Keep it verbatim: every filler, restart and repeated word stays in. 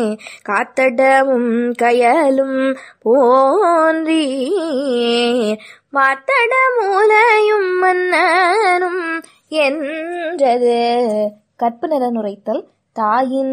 காத்தடமும் கயலும் போன்றி மாத்தட மூலையும் மன்னனும் என்றது. கற்பு நிறனுரைத்தல் தாயின்